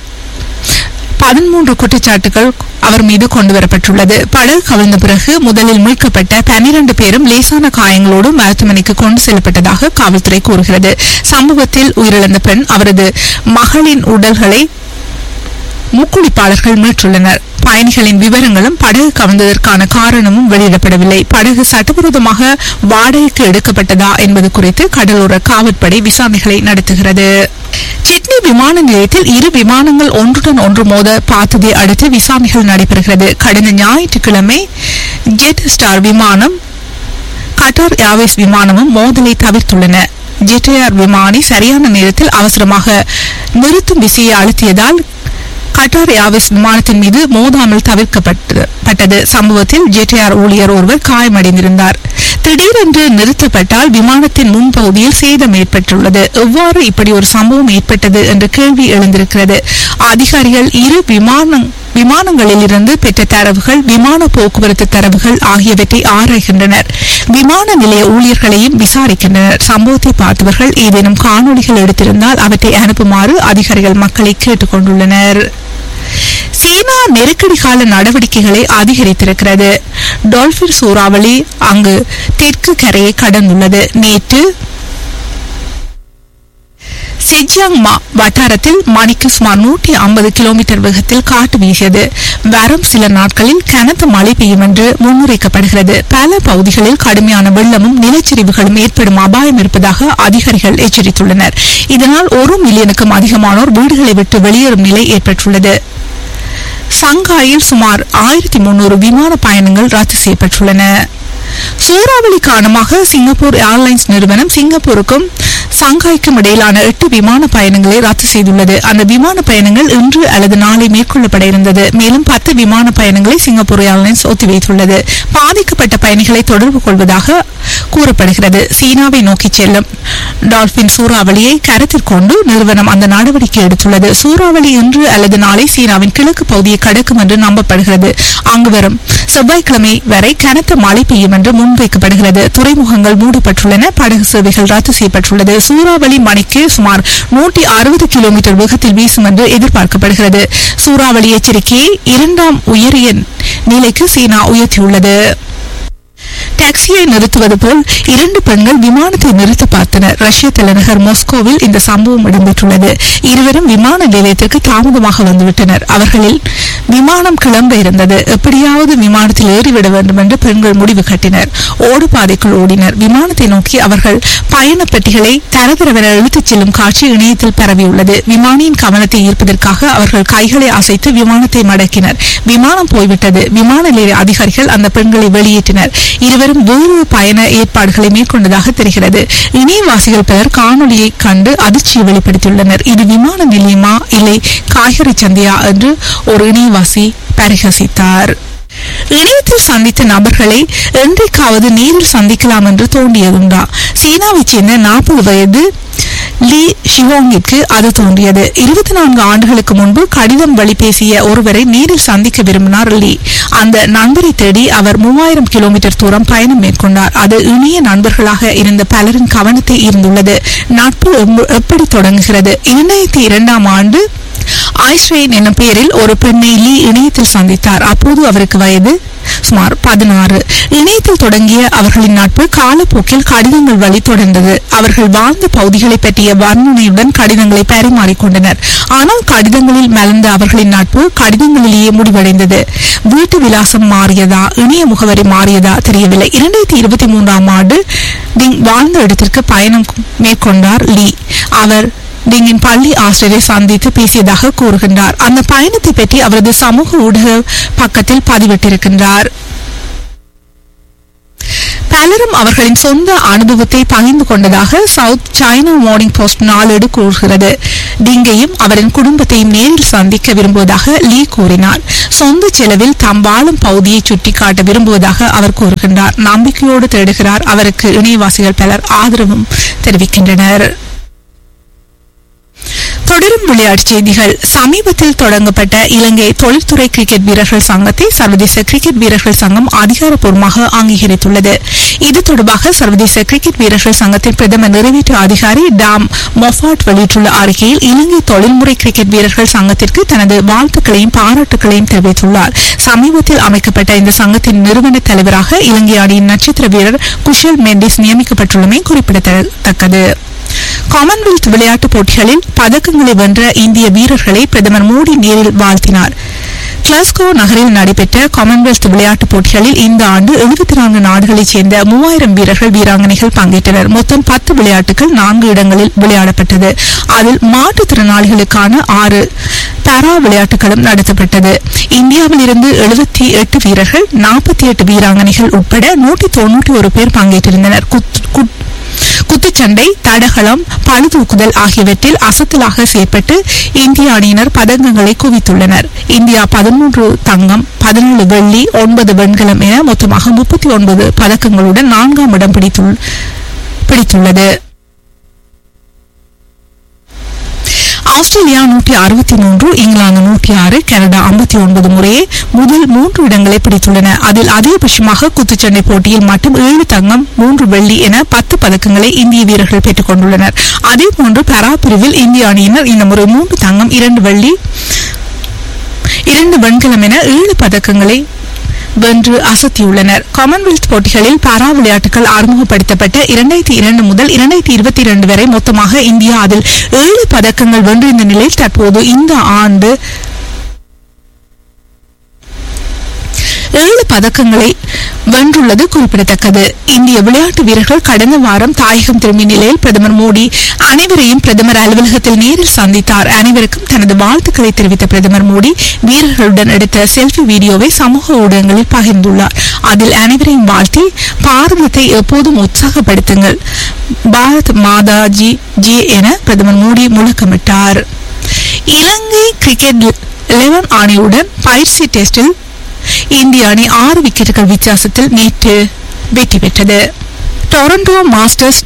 13 குற்றச்சாட்டுகள் அவர் மீது கொண்டுவரப்பட்டுள்ளது. படகு கவிழ்ந்த பிறகு முதலில் மீட்கப்பட்ட 12 பேரும் லேசான காயங்களோடு மருத்துவமனைக்கு கொண்டு செல்லப்பட்டதாக காவல்துறை கூறுகிறது. சம்பவத்தில் உயிரிழந்த பெண் அவரது மகளின் உடல்களை முக்குளிப்பாளர்கள் மீட்டுள்ளனர். பயணிகளின் விவரங்களும் படகு கவிழ்ந்ததற்கான காரணமும் வெளியிடப்படவில்லை. படகு சட்டவிரோதமாக வாடகைக்கு எடுக்கப்பட்டதா என்பது குறித்து கடலோர காவற்படை விசாரணைகளை நடத்துகிறது. சிட்னி விமான நிலையத்தில் 2 விமானங்கள் ஒன்றுடன் ஒன்று மோத பார்த்ததை அடுத்து விசாரணைகள் நடைபெறுகிறது. கடந்த ஞாயிற்றுக்கிழமை ஜெட் ஸ்டார் விமானம் கட்டார் ஏர்வேஸ் விமானமும் மோதலை தவிர்த்துள்ளன. ஜெட் ஏர் விமானி சரியான நேரத்தில் அவசரமாக நிறுத்தும் விசையை அழுத்தியதால் கட்டார் ஏர்வேஸ் விமானத்தின் மீது மோதாமல் தவிர்க்கப்பட்டது. சம்பவத்தில் ஜெட் ஏர் ஊழியர் ஒருவர் காயமடைந்திருந்தார். திடீரென்று நிறுத்தப்பட்டால் விமானத்தின் முன்பகுதியில் சேதம் ஏற்பட்டுள்ளது. எவ்வாறு இப்படி ஒரு சம்பவம் ஏற்பட்டது என்ற கேள்வி எழுந்திருக்கிறது. அதிகாரிகள் 2 விமானங்களிலிருந்து பெற்ற தரவுகள், விமான போக்குவரத்து தரவுகள் ஆகியவற்றை ஆராய்கின்றனர். விமான நிலைய ஊழியர்களையும் விசாரிக்கின்றனர். சம்பவத்தை பார்த்தவர்கள் ஏதேனும் காணொளிகள் எடுத்திருந்தால் அவற்றை அனுப்புமாறு அதிகாரிகள் மக்களை கேட்டுக் கொண்டுள்ளனர். சீனா நெருக்கடி கால நடவடிக்கைகளை அதிகரித்திருக்கிறது. டால்பின் சூறாவளி அங்கு தெற்கு கரையை கடந்துள்ளது. நேற்று செஜியாங் வட்டாரத்தில் மணிக்கு சுமார் 150 கிலோமீட்டர் வேகத்தில் காற்று வீசியது. வரும் சில நாட்களில் கனத்த மழை பெய்யும் என்று முன்னுரைக்கப்படுகிறது. பல பகுதிகளில் கடுமையான வெள்ளமும் நிலச்சரிவுகளும் ஏற்படும் அபாயம் இருப்பதாக அதிகாரிகள் எச்சரித்துள்ளனர். இதனால் 1 மில்லியனுக்கும் அதிகமானோர் வீடுகளை விட்டு வெளியேறும் நிலை ஏற்பட்டுள்ளது. சங்காயில் சுமார் 1300 விமான பயணங்கள் ரத்து செய்யப்பட்டுள்ளன. சூறாவளி காரணமாக சிங்கப்பூர் ஏர்லைன்ஸ் நிறுவனம் சிங்கப்பூருக்கும் சங்காய்க்கும் இடையிலான 8 விமான பயணங்களை ரத்து செய்துள்ளது. அந்த விமான பயணங்கள் இன்று அல்லது நாளை மேற்கொள்ளப்பட இருந்தது. மேலும் 10 விமான பயணங்களை சிங்கப்பூர் ஏர்லைன்ஸ் ஒத்திவைத்துள்ளது. பாதிக்கப்பட்ட பயணிகளை தொடர்பு கொள்வதாக கூறப்படுகிறது. சீனாவை நோக்கி செல்லும் டால்பின் சூறாவளியை கருத்தில் கொண்டு நிறுவனம் அந்த நடவடிக்கை எடுத்துள்ளது. சூறாவளி இன்று அல்லது நாளை சீனாவின் கிழக்கு பகுதியை கடக்கும் என்று நம்பப்படுகிறது. அங்கு வரும் செவ்வாய்க்கிழமை வரை கனத்த மழை பெய்யும் என்று முன்வைக்கப்படுகிறது. துறைமுகங்கள் மூடப்பட்டுள்ளன. படகு சேவைகள் ரத்து செய்யப்பட்டுள்ளது. சூறாவளி மணிக்கு சுமார் 160 கிலோமீட்டர் வேகத்தில் வீசும் என்று எதிர்பார்க்கப்படுகிறது. சூறாவளி எச்சரிக்கையை 2ஆம் உயரிய நிலைக்கு சீனா உயர்த்தியுள்ளது. டாக்ஸியை நிறுத்துவது போல் 2 பெண்கள் விமானத்தை நிறுத்த பார்த்தனர். ரஷ்ய தலைநகர் மாஸ்கோவில் இந்த சம்பவம் இடம்பெற்றுள்ளது. இருவரும் விமான நிலையத்திற்கு தாமதமாக வந்துவிட்டனர். அவர்களில் விமானம் கிளம்ப இருந்தது. எப்படியாவது விமானத்தில் ஏறிவிட வேண்டும் என்று பெண்கள் முடிவு கட்டினர். ஓடுபாதைக்குள் ஓடினர். விமானத்தை நோக்கி அவர்கள் பயண பெட்டிகளை தரதரவென இழுத்துச் செல்லும் காட்சி இணையத்தில் பரவியுள்ளது. விமானியின் கவனத்தை ஈர்ப்பதற்காக அவர்கள் கைகளை அசைத்து விமானத்தை மடக்கினர். விமானம் போய்விட்டது. விமான நிலைய அதிகாரிகள் அந்த பெண்களை வெளியேற்றினர். இருவரும் வேறு பயண ஏற்பாடுகளை மேற்கொண்டதாக தெரிகிறது. இணையவாசிகள் பலர் காணொலியை கண்டு அதிர்ச்சியை வெளிப்படுத்தியுள்ளனர். இது விமான நிலையமா இல்லை காய்கறி சந்தையா என்று ஒரு இணையவாசி பரிகசித்தார். இணையத்தில் சந்தித்த நபர்களை என்றைக்காவது நேரில் சந்திக்கலாம் என்று தோன்றியதுண்டா? சீனாவைச் சேர்ந்த 40 வயது லீ ஷிஹோங்கிற்கு அது தோன்றியது. 24 ஆண்டுகளுக்கு முன்பு கடிதம் வழி பேசிய ஒருவரை நேரில் சந்திக்க விரும்பினார் லீ. அந்த நண்பரை தேடி அவர் 3000 கிலோமீட்டர் தூரம் பயணம் மேற்கொண்டார். அது இணைய நண்பர்களாக இருந்த பலரின் கவனத்தை ஈர்ந்துள்ளது. நட்பு எப்படி தொடங்குகிறது? 2002ஆம் ஆண்டு ஐஸ்ரெயின் என்னும் பெயரில் ஒரு பெண்ணை லீ இணையத்தில் சந்தித்தார். அப்போது அவருக்கு வயது சுமார் 16. இணையத்தில் தொடங்கிய அவர்களின் நட்பு காலப்போக்கில் கடிதங்கள் வழி தொடர்ந்தது. அவர்கள் வாழ்ந்த பகுதிகளை பற்றிய வர்ணனையுடன் கடிதங்களை பரிமாறிக்கொண்டனர். ஆனால் கடிதங்களில் மலர்ந்த அவர்களின் நட்பு கடிதங்களிலேயே முடிவடைந்தது. வீட்டு விலாசம் மாறியதா, இணைய முகவரி மாறியதா தெரியவில்லை. 2023ஆம் ஆண்டு டிங் வாழ்ந்த இடத்திற்கு பயணம் மேற்கொண்டார் லீ. அவர் டிங்கின் பள்ளி ஆசிரியரை சந்தித்து பேசியதாக கூறுகின்றார். அந்த பயணத்தை பற்றி அவரது சமூக ஊடக பக்கத்தில் பதிவிட்டிருக்கின்றார். பலரும் அவர்களின் சொந்த அனுபவத்தை பகிர்ந்து கொண்டதாக சவுத் சைனா மார்னிங் போஸ்ட் நாளேடு கூறுகிறது. டிங்கையும் அவரின் குடும்பத்தையும் நேரில் சந்திக்க விரும்புவதாக லீ கூறினார். சொந்த செலவில் தாம் வாழும் பகுதியை சுட்டிக்காட்ட விரும்புவதாக அவர் கூறுகின்றார். நம்பிக்கையோடு தேடுகிறார். அவருக்கு இணையவாசிகள் பலர் ஆதரவும் தெரிவிக்கின்றனர். தொடரும் விளையாட்டுச் செய்திகள். சமீபத்தில் தொடங்கப்பட்ட இலங்கை தொழில்துறை கிரிக்கெட் வீரர்கள் சங்கத்தை சர்வதேச கிரிக்கெட் வீரர்கள் சங்கம் அதிகாரப்பூர்வமாக அங்கீகரித்துள்ளது. இது தொடர்பாக சர்வதேச கிரிக்கெட் வீரர்கள் சங்கத்தின் பிரதம நிறைவேற்று அதிகாரி டாம் மொஃபாட் வெளியிட்டுள்ள அறிக்கையில் இலங்கை தொழில்முறை கிரிக்கெட் வீரர்கள் சங்கத்திற்கு தனது வாழ்த்துக்களையும் பாராட்டுகளையும் தெரிவித்துள்ளார். சமீபத்தில் அமைக்கப்பட்ட இந்த சங்கத்தின் நிறுவன தலைவராக இலங்கை அணியின் நட்சத்திர வீரர் குஷல் மெண்டிஸ் நியமிக்கப்பட்டுள்ளமை குறிப்பிடத்தக்கது. காமன்வெல்த் விளையாட்டுப் போட்டிகளில் பதக்கங்களை வென்ற இந்திய வீரர்களை பிரதமர் மோடி நேரில் வாழ்த்தினார். கிளாஸ்கோ நகரில் நடைபெற்ற காமன்வெல்த் விளையாட்டுப் போட்டிகளில் இந்த ஆண்டு 74 நாடுகளைச் சேர்ந்த 3000 வீரர்கள் வீராங்கனைகள் பங்கேற்றனர். மொத்தம் 10 விளையாட்டுகள் 4 இடங்களில் விளையாடப்பட்டது. அதில் மாற்றுத்திறனாளிகளுக்கான 6 பாரா விளையாட்டுகளும் நடத்தப்பட்டது. இந்தியாவில் இருந்து 78 வீரர்கள், 48 வீராங்கனைகள் உட்பட 191 பேர் பங்கேற்றிருந்தனர். குத்துச்சண்டை, தடகளம், பளுதூக்குதல் ஆகியவற்றில் அசத்தலாக செயற்பட்டு இந்திய அணியினர் பதக்கங்களை குவித்துள்ளனர். இந்தியா 13 தங்கம், 17 வெள்ளி, 9 வெண்கலம் என மொத்தமாக 39 பதக்கங்களுடன் 4ஆம் இடம் பிடித்துள்ளது. ஆஸ்திரேலியா 163, இங்கிலாந்து 106, கனடா 59 முறையே முதல் 3 இடங்களை பிடித்துள்ளன. அதில் அதிகபட்சமாக குத்துச்சண்டை போட்டியில் மட்டும் 7 தங்கம், 3 வெள்ளி என 10 பதக்கங்களை இந்திய வீரர்கள் பெற்றுக் கொண்டுள்ளனர். அதேபோன்று பாரா பிரிவில் இந்திய அணியினர் இந்த முறை 3 தங்கம், 2 வெள்ளி, 2 வெண்கலம் என 7 பதக்கங்களை வென்று அசத்தியுள்ளனர். காமன்வெல்த் போட்டிகளில் பாரா விளையாட்டுகள் அறிமுகப்படுத்தப்பட்ட 2002 முதல் 2022 வரை மொத்தமாக இந்தியா அதில் 7 பதக்கங்கள் வென்றிருந்த நிலையில் தற்போது இந்த ஆண்டு 7 பதக்கங்களை வென்றுள்ளது குறிப்பிடத்தக்கது. இந்திய விளையாட்டு வீரர்கள் கடந்த வாரம் தாயகம் திரும்பிய நிலையில் பிரதமர் மோடி அனைவரையும் பிரதமர் அலுவலகத்தில் நேரில் சந்தித்தார். அனைவருக்கும் தனது வாழ்த்துக்களை தெரிவித்த பிரதமர் மோடி வீரர்களுடன் எடுத்த செல்ஃபி வீடியோவை சமூக ஊடகங்களில் பகிர்ந்துள்ளார். அதில் அனைவரையும் வாழ்த்தி, பாரதத்தை எப்போதும் உற்சாகப்படுத்துங்கள், பாரத் மாதா ஜி ஜே என பிரதமர் மோடி முழக்கமிட்டார். இலங்கை கிரிக்கெட் 11 அணியுடன் பயிற்சி டெஸ்டில் இந்திய அணி 6 விக்கெட்டுகள் வித்தியாசத்தில் நேற்று வெற்றி பெற்றது. டொரண்டோ மாஸ்டர்ஸ்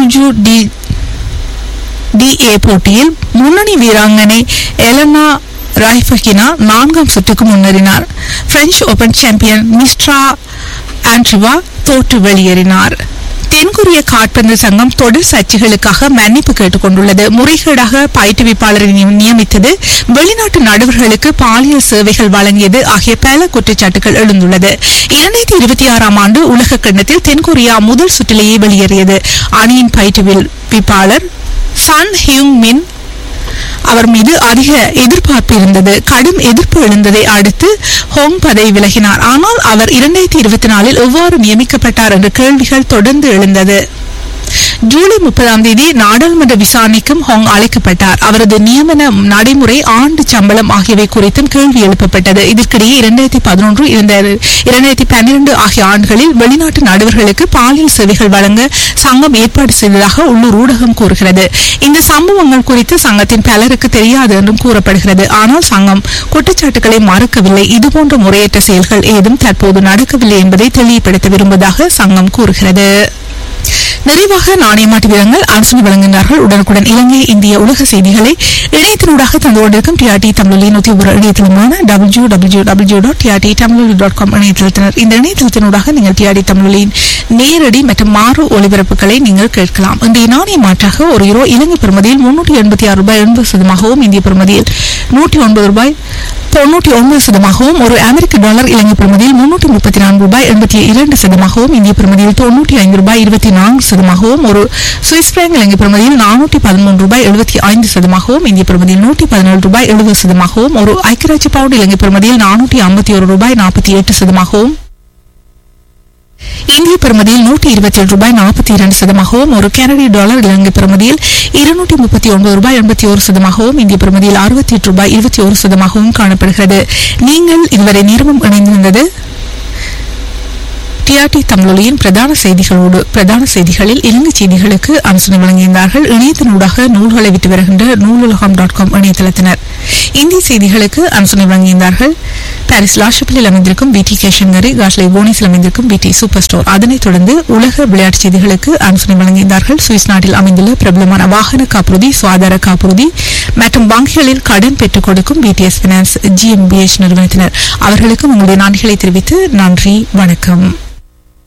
WTA போட்டியில் முன்னணி வீராங்கனை எலனா ரைஃபகினா 4ஆம் சுற்றுக்கு முன்னேறினார். பிரெஞ்சு ஓபன் சாம்பியன் மிஸ்ட்ரா ஆண்ட்ரிவா தோற்று வெளியேறினார். தென்கொரிய காற்பந்து சங்கம் தொடர் சர்ச்சைகளுக்காக மன்னிப்பு கேட்டுக் கொண்டுள்ளது. முறைகேடாக பயிற்றுவிப்பாளரை நியமித்தது, வெளிநாட்டு நடுவர்களுக்கு பாலியல் சேவைகள் வழங்கியது ஆகிய பல குற்றச்சாட்டுகள் எழுந்துள்ளது. 2026ஆம் ஆண்டு உலக கிண்ணத்தில் தென்கொரியா முதல் சுற்றிலேயே வெளியேறியது. அணியின் பயிற்றுவிப்பாளர் சன் ஹியூங் மின் அவர் மீது அதிக எதிர்பார்ப்பு இருந்தது. கடும் எதிர்ப்பு எழுந்ததை அடுத்து ஹோங் பதவி விலகினார். ஆனால் அவர் 2024இல் எவ்வாறு நியமிக்கப்பட்டார் என்ற கேள்விகள் தொடர்ந்து எழுந்தது. ஜூலை 30ஆம் தேதி நாடாளுமன்ற விசாரணைக்கும் ஹோங் அழைக்கப்பட்டார். அவரது நியமன நடைமுறை, ஆண்டு சம்பளம் ஆகியவை குறித்தும் கேள்வி எழுப்பப்பட்டது. இதற்கிடையே 2011, 2012 ஆகிய ஆண்டுகளில் வெளிநாட்டு நடுவர்களுக்கு பாலியல் சேவைகள் வழங்க சங்கம் ஏற்பாடு செய்ததாக உள்ளூர் ஊடகம் கூறுகிறது. இந்த சம்பவங்கள் குறித்து சங்கத்தின் பலருக்கு தெரியாது என்றும் கூறப்படுகிறது. ஆனால் சங்கம் குற்றச்சாட்டுகளை மறுக்கவில்லை. இதுபோன்ற முறையற்ற செயல்கள் ஏதும் தற்போது நடக்கவில்லை என்பதை தெளிவுபடுத்த விரும்புவதாக சங்கம் கூறுகிறது. நிறைவாக நாணய மாட்டு வீரர்கள் ஆலோசனை வழங்குகின்றார்கள். உடனுக்குடன் இலங்கை இந்திய உலக செய்திகளை இணையத்தினூடாக தந்து கொண்டிருக்கும் டிஆர்டி தமிழின் இணையதளமான www.trttamil.com இணையதளத்தினர். இந்த இணையதளத்தினூடாக நீங்கள் டிஆர்டி தமிழின் நேரடி மற்றும் மாறு ஒலிபரப்புகளை நீங்கள் கேட்கலாம். இன்றைய நாணய மாற்றாக ஒரு யூரோ இலங்கை பெறுமதியில் 386 ரூபாய் 80 இந்திய பெறுமதியில் 109 ரூபாய் 99 ஒரு அமெரிக்க டாலர் இலங்கை பெறுமதியில் 334 ரூபாய் 82 இந்திய பெறுமதியில் 95 ரூபாய் 24 ஒரு சுவிஸ் பிராங்க் இலங்கை பெறுமதியில் 413 ரூபாய் 75 இந்திய பெறுமதியில் 117 ரூபாய் 70 ஒரு ஐக்கியராட்சி பவுண்ட் இலங்கை பெறுமதியில் 451 ரூபாய் 48 இந்திய பெறுமதியில் 127 ரூபாய் 42 ஒரு கனடிய டாலர் இலங்கை பெறுமதியில் 239 ரூபாய் 81 இந்திய பெறுமதியில் 68 ரூபாய் 21 காணப்படுகிறது. நீங்கள் இதுவரை நேரமும் இணைந்திருந்தது டிஆர்டி தமிழொலியின் பிரதான செய்திகளில் இலங்கை செய்திகளுக்கு ஆலோசனை வழங்கியிருந்தார்கள். இணையத்தினூடாக நூல்களை விட்டு வருகின்ற நூலுலகம்.com இணையதளத்தினர். இந்திய செய்திகளுக்கு ஆலோசனை வழங்கியிருந்தார்கள் பாரிஸ் லாஷப்பிலில் அமைந்திருக்கும் பிடி கேஷன்கரி, காஷ்லை போனிஸில் அமைந்திருக்கும் பிடி சூப்பர் ஸ்டோர். அதனைத் தொடர்ந்து உலக விளையாட்டு செய்திகளுக்கு ஆலோசனை வழங்கியிருந்தார்கள் சுவிஸ் நாட்டில் அமைந்துள்ள பிரபலமான வாகன காப்புறுதி, சுகாதார காப்புறுதி மற்றும் வங்கிகளில் கடன் பெற்றுக் கொடுக்கும் பிடிஎஸ் பைனான்ஸ் GmbH நிறுவனத்தினர். அவர்களுக்கும் உங்களுடைய நன்றிகளை தெரிவித்து நன்றி, வணக்கம்.